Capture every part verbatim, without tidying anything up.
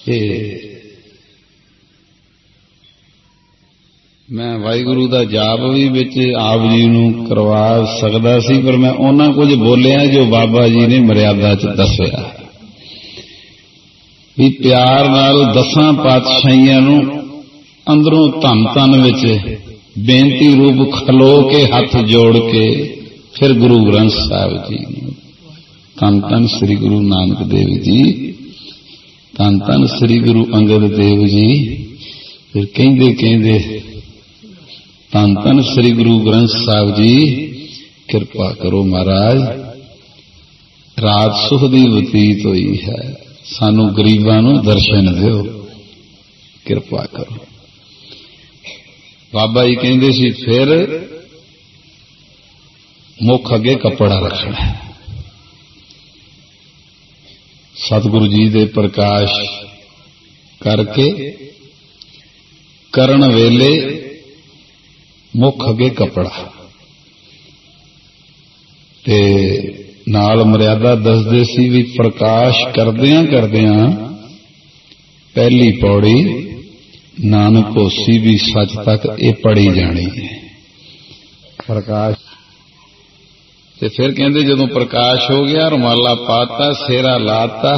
मैं वाहिगुरू का जाप भी विच आप जी नूं करवा सकदा सी, पर मैं उन्हां कुछ बोलिया जो बाबा जी ने मर्यादा च दस्सिया भी प्यार नाल दसां पातशाहियां नूं अंदरों धन धन विच बेनती रूप खलो के हाथ जोड़ के फिर गुरु ग्रंथ साहिब जी धन धन श्री गुरु नानक देव जी, धन धन श्री गुरु अंगद देव जी, फिर कहंदे कहंदे धन धन श्री गुरु ग्रंथ साहिब जी, कृपा करो महाराज, रात सुख दी बतीत हुई है, सानू गरीबां नूं दर्शन दिओ, कृपा करो। बाबा जी कहंदे सी फिर मुख अगे कपड़ा रखना, सतगुरु जी दे प्रकाश करके करण वेले मुख अगे कपड़ा ते नाल मर्यादा दसदे सी भी प्रकाश करदियां करदियां पहली पौड़ी नानक होसी भी सच तक ये पढ़ी जानी है प्रकाश। ते फिर कहंदे जदों प्रकाश हो गया रुमाला पाता सेरा लाता,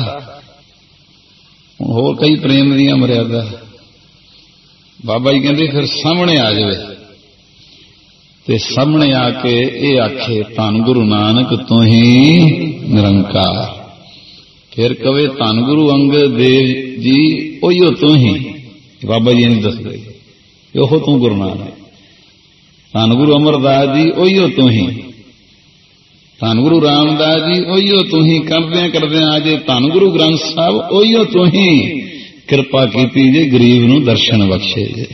होर कई प्रेम दियां मर्यादा बाबा जी कहंदे फिर सामने आ जाए ते सामने आके ये आखे धन गुरु नानक तू ही निरंकार, फिर कवे धन गुरु अंगद देव जी ओहियो तू ही, बाबा जी ने दस दे ओहो तू गुरु नानक, धन गुरु अमरदास जी ओहियो तू ही, धन गुरु रामदास जी ओहियो तू ही, करदे करदे आज धन गुरु ग्रंथ साहब ओहियो तू ही, कृपा कीती जे गरीब नूं दर्शन बख्शे जे,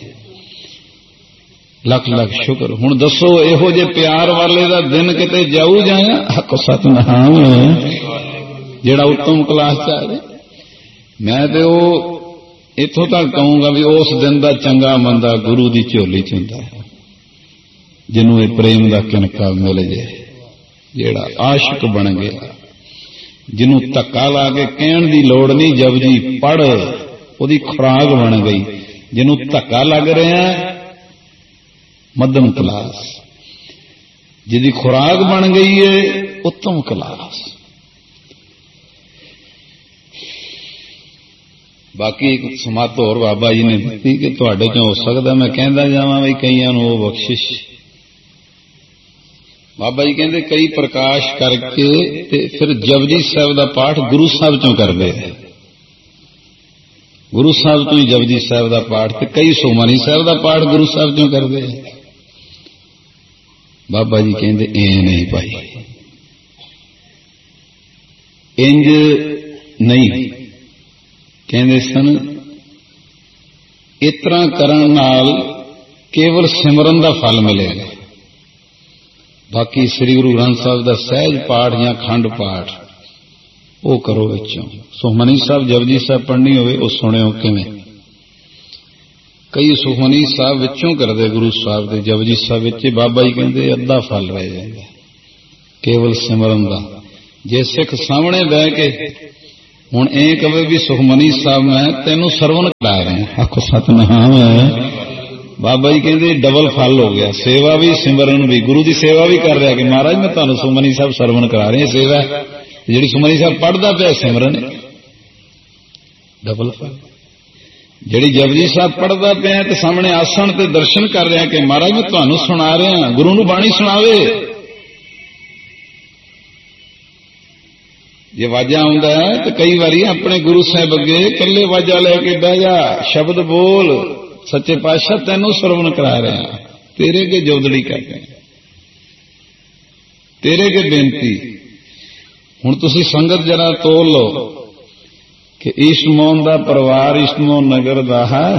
लख लख शुक्र। हुण दसो इहो जे प्यार वाले दा दिन किते जाऊ जाया, हक सतनाम जिहड़ा उत्तम क्लास च आ जाए। मैं ते ओ इत्थों तक कहूंगा भी उस दिन दा चंगा मंदा गुरु दी झोली च हुंदा है, जिन्हों ये प्रेम दा किनका मिल जाए, जिहड़ा आशिक बन गया, जिन्हों धक्का ला के कहण दी लोड़ नहीं, जपजी पढ़ ओदी खुराक बन गई, जिन्हों धक्का लग रहा मध्यम क्लास, जिहदी खुराक बन गई है उत्तम क्लास। बाकी एक समत होर बाबा जी ने दी कि तुहाडे चों हो सकदा मैं कहंदा जावां भी कईयां नूं ओह बख्शिश, बाबा जी कहंदे कई प्रकाश करके ते फिर जपजी साहिब दा पाठ गुरु साहिब चों करदे, गुरु साहिब तो ही जपजी साहिब दा पाठ, ते कई सुखमनी साहिब दा पाठ गुरु साहिब चों करदे। बाबा जी कहंदे ए नहीं भाई, इंज नहीं, कहंदे सन इतना करन नाल केवल सिमरन दा फल मिलेगा, बाकी श्री गुरु ग्रंथ साहिब दा सहज पाठ या खंड पाठ वो करो विचों। सुखमनी साहब जपजी साहब पढ़नी होवे वो सुनियो किवें, कई सुखमनी साहब विचों करदे गुरु साहब दे, जपजी साहब विच बाबा जी कहंदे अद्धा फल रह जाएगा केवल सिमरन दा। जे सिख सामने बह के हुण ए कहे भी सुखमनी साहब मैं तैनूं सरवण करा रहा, आखो सतनाम, बाबा जी कहंदे डबल फल हो गया, सेवा भी सिमरन भी, गुरु की सेवा भी कर रहा कि महाराज मैं तुहानूं सुखमनी साहब सरवण करा रही सेवा, जिहड़ी सुखमनी साहब पढ़दा पिया सिमरन डबल फल, जिहड़ी जपजी साहब पढ़दा पिया ते सामने आसन ते दर्शन कर रहा कि महाराज मैं तुहानूं सुना रहा, गुरु नूं बाणी सुणावे। जे वाजा आउंदा है तो कई बारी अपने गुरु साहब अगे कल्ले वाजा लेके बह जा, शब्द बोल, सच्चे पातशाह तैनूं सरवण करा रहा, तेरे के जोदड़ी कर रहे, तेरे के बेनती। हुण तुसीं संगत जरा तोल लो कि ईस्टमोहन दा परिवार ईस्टमोहन नगर दा है,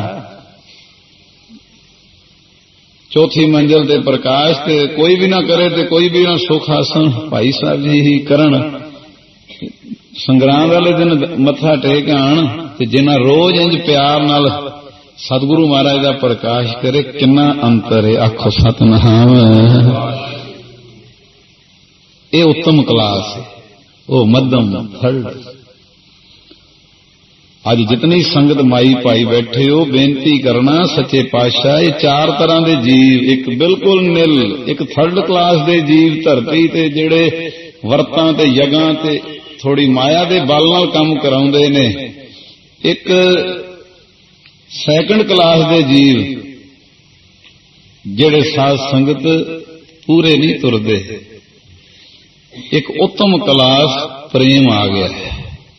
चौथी मंजिल ते प्रकाश ते कोई भी ना करे ते कोई भी ना सुख आसन भाई साहब जी ही करन, संग्राम वाले दिन मत्था टेक आण ते जिन्ना रोज इंज प्यार नाल सतगुरु महाराज का प्रकाश करे, किन्ना अंतर है, आखो सतनाम। ये उत्तम क्लास है, वो मध्यम थर्ड। अज जितनी संगत माई भाई बैठे हो बेनती करना सच्चे पातशाह ये चार तरह के जीव, एक बिल्कुल निल, एक थर्ड क्लास के जीव धरती ते जेड़े वरतां ते यगां ते थोड़ी माया दे बल नाल काम कराउंदे ने, एक सैकंड क्लास के जीव जेड़े साध संगत पूरे नहीं तुरदे, एक उत्तम क्लास प्रेम आ गया है।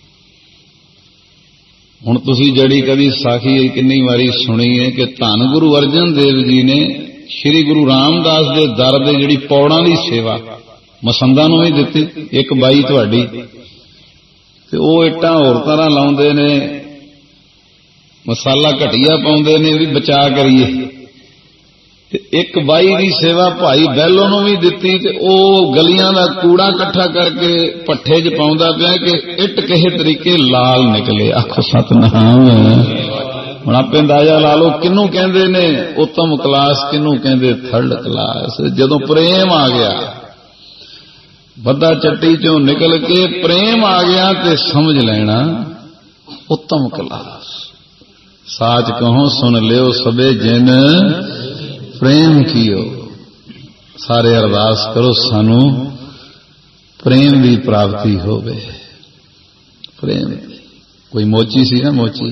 हुण तुसीं जड़ी कदी साखी किन्नी वारी सुनी है कि धन गुरु अर्जन देव जी ने श्री गुरु रामदास दे दर दे जिहड़ी पौड़ां दी सेवा मसंदां नूं ही दित्ती। एक बाई तुहाडी ते ओह इट्टां होर तर੍ਹਾਂ लाउंदे ने, मसाला घटिया पाउंदे ने भी बचा करिए। ते एक बाई दी सेवा भाई बैलों नूं भी दित्ती ते ओह गलियां दा कूड़ा इकट्ठा करके भट्ठे च पाउंदा पिया कि इट किसे तरीके लाल निकले। आखो सतनाम। हुण आपे अंदाजा ला लो किनू कहंदे ने उत्तम क्लास, किनू कहंदे थर्ड क्लास। जदों प्रेम आ गया, बद्दा चट्टी चों निकल के प्रेम आ गया ते समझ लेना उत्तम क्लास। साच कहो सुन लियो सबे जिन प्रेम कियो। सारे अरदास करो सानू प्रेम की प्राप्ति होवे। प्रेम कोई मोची सी ना, मोची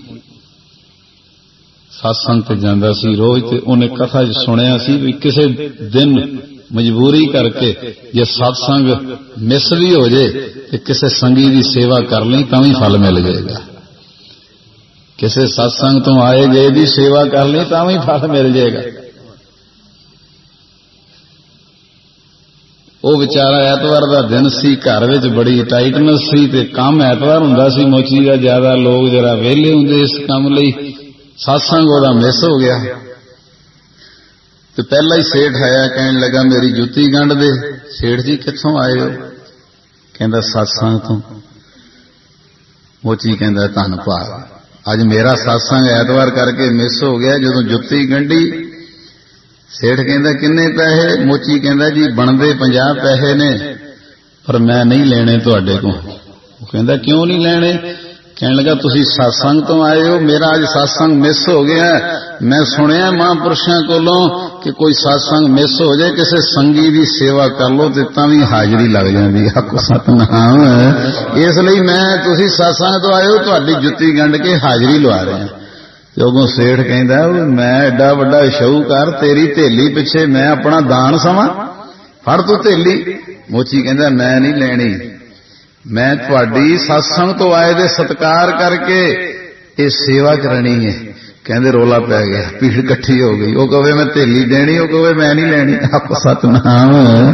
सत्संग ते जांदा सी रोज, ते उन्हें कथा सुनिया सी भी किसी दिन मजबूरी करके जे सत्संग मिस भी हो जाए तो किसी संगी की सेवा कर ली तां भी फल मिल जाएगा। किसी सत्संग तो आए गए की सेवा कर ली तां भी फल मिल जाएगा। वो बेचारा एतवार का दिन सी, घर विच बड़ी टाइटनेस सी ते काम एतवार हुंदा सी मोची का ज्यादा, लोग जरा वेले हुंदे इस काम लई, सत्संग ओहदा मिस हो गया। ते पहला ही सेठ आया, कहन लगा मेरी जुत्ती गंढ दे। सेठ जी कित्थों आए हो? कहंदा सत्संग तो। मोची कहंदा धन भाग, अज मेरा सत्संग एतवार करके मिस हो गया। जदों जुत्ती गंढी, सेठ कहंदा किन्ने पैसे? मोची कहंदा जी बनदे पचास पैसे ने, पर मैं नहीं लेने तुहाडे कोल। वो कहंदा क्यों नहीं लेने? कहने लगा तुसी सत्संग तो आए हो, मेरा अज सत्संग मिस हो गया। मैं सुनिया महापुरुषों कोलों कि कोई सत्संग मिस हो जाए किसी संगी की सेवा कर लो ते तां भी हाजरी लग जाती। आखो सतनाम। इसलिए मैं तुसी सत्संग तो आए हो, तुहाडी जुत्ती गंढ के हाजरी लवा रहे हैं। जोगों सेठ कहंदा मैं एडा वड्डा शाहूकार, तेरी धेली पिछे मैं अपना दान समा, फड़ तू धेली। मोची कहंदा मैं नहीं लेनी, मैं तुहाडी सत्संग तो आए दे सत्कार करके ये सेवा करनी है। कहंदे रोला पै गया, भीड़ इकट्ठी हो गई। वो कहे मैं धेली देनी, वो कहे मैं नहीं लेनी। आपो सतनाम।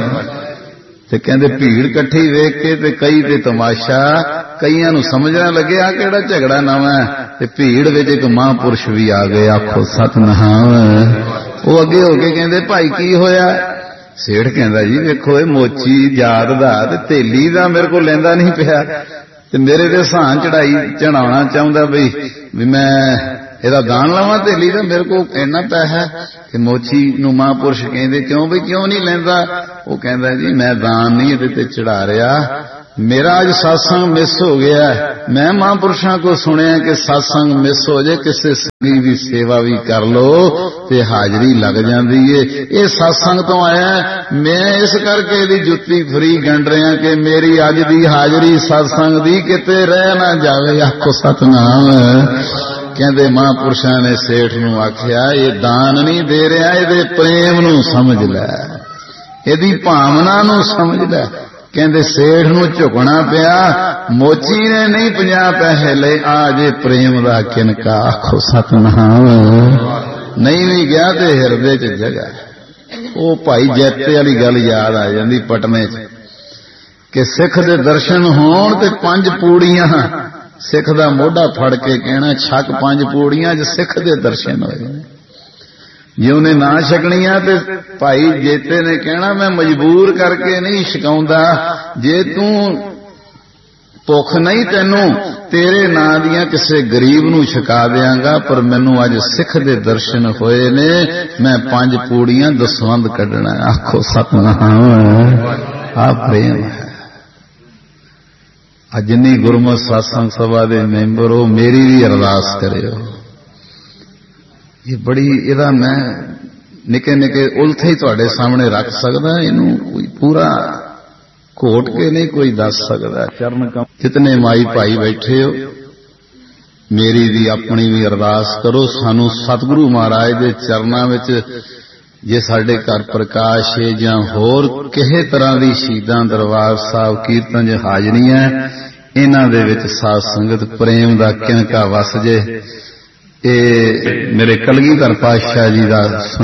ते कहंदे भीड़ इकट्ठी वेख के ते कई ते तमाशा, कईयां नूं समझना लगे आ किहड़ा झगड़ा नवां है। ते भीड़ विच एक महापुरुष भी आ गए। आखो सतनाम। वो अगे हो के कहंदे भाई की होया? सेठ कहंदा जी वेखो ये मोची जात दा ते धेली दा मेरे को लेंदा नहीं पिया, ते मेरे ते सां चढ़ाई चढ़ाउणा चाहुंदा बई भी मैं ਇਹਦਾ दान लवां धेली दा, मेरे को इन्ना पैसा कि मोची नूं महापुरुष कहंदे क्यों बई क्यों नहीं लैंदा? वो कहंदा जी मैं दान नहीं इहदे ते चढ़ा रिहा, मेरा अज सत्संग मिस हो गया। मैं महापुरुषों को सुनिया कि सत्संग मिस हो जाए किसी संगी की सेवा भी कर लो ते हाजरी लग जाती है। ये सत्संग तो आया, मैं इस करके दी जुत्ती फ्री गंढ रहा कि मेरी अज दी हाजरी सत्संग दी किते रह ना जावे। आखो सतनाम। कहंदे महापुरुषों ने सेठ नूं आख्या ये दान नहीं दे रहा, ये प्रेम नूं समझ लै, इहदी भावना नूं समझ लै। कहंदे सेठ नूं झुकना पिया। मोची ने नहीं पचास पैसे ले, आजे प्रेम दा किनका। आखो सतनाम। नहीं भी गया ते हिरदे च जगह। वो भाई जैते वाली गल याद आ जांदी पटने च कि सिख दे दर्शन होण ते पंज पूड़ियां, सिख दा मोढा फड़ के कहना छक पंज पूड़ियां च सिख दे दर्शन होए। जे उन्हें ना छकनिया ते भाई जेते ने कहना मैं मजबूर करके नहीं छकाउंदा, जे तू भुख नहीं तेनू तेरे नां दियां किसे गरीब नूं छका देंगा, पर मैनू अज सिख दे दर्शन होए ने, मैं पंज पूड़ियां दसवंध कढना। आखो सतनाम। आ प्रेम है, जिन्नी गुरमत सत्संग सभा दे मैंबर हो मेरी भी अरदास करियो। ये बड़ी इहदा मैं निके निके उल्थे ही तुहाडे सामने रख सकदा, इनू कोई पूरा घोट के नहीं कोई दस सकदा। चरण कम जितने माई भाई बैठे हो मेरी भी अपनी भी अरदास करो, सानू सतगुरु महाराज दे चरनां विच जे साडे घर प्रकाश है जां होर किसे तरह दी शहीदां दरबार साहब कीर्तन च हाजरियां इन्हां दे विच साध संगत प्रेम दा किनका वस जे। ए मेरे कलगीधर पातशाह जी दा